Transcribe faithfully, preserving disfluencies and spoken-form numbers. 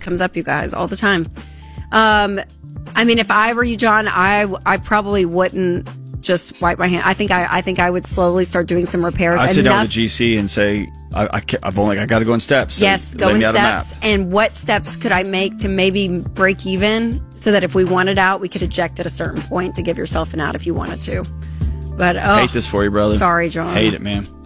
comes up, you guys, all the time. Um, I mean, if I were you, John, I, I probably wouldn't just wipe my hand. I think I, I think I would slowly start doing some repairs. I sit down Enough- with the G C and say, I, I can't, I've only I got to go in steps. So yes, go lay in me out a map. steps. And what steps could I make to maybe break even so that if we wanted out, we could eject at a certain point to give yourself an out if you wanted to. But oh, Hate this for you, brother. Sorry, John. Hate it, man.